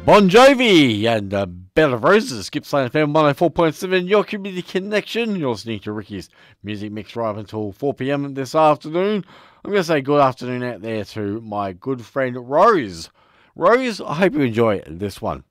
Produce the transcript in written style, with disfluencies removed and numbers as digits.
Bon Jovi and Bed of Roses, Gippsland FM 104.7, your community connection. You're listening to Ricky's Music Mix right up until 4 p.m. this afternoon. I'm going to say good afternoon out there to my good friend Rose. Rose, I hope you enjoy this one.